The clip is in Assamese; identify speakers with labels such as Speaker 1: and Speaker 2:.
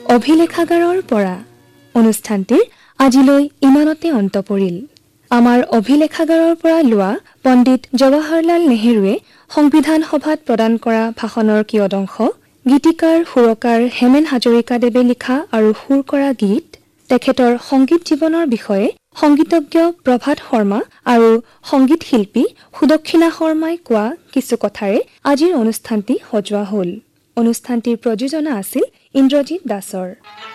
Speaker 1: অভিলেখাগাৰৰ পৰা অনুষ্ঠানটিৰ আজিলৈ ইমানতে অন্ত পৰিল। আমাৰ অভিলেখাগাৰৰ পৰা লোৱা পণ্ডিত জৱাহৰলাল নেহৰুৱে সংবিধান সভাত প্ৰদান কৰা ভাষণৰ কিয়দংশ, গীতিকাৰ সুৰকাৰ হেমেন হাজৰিকাদেৱে লিখা আৰু সুৰ কৰা গীত, তেখেতৰ সংগীত জীৱনৰ বিষয়ে সংগীতজ্ঞ প্ৰভাত শৰ্মা আৰু সংগীত শিল্পী সুদক্ষিণা শৰ্মাই কোৱা কিছু কথাৰে আজিৰ অনুষ্ঠানটি সজোৱা হ'ল। অনুষ্ঠানটিৰ প্ৰযোজনা আছিল ইন্দ্ৰজিৎ দাসৰ।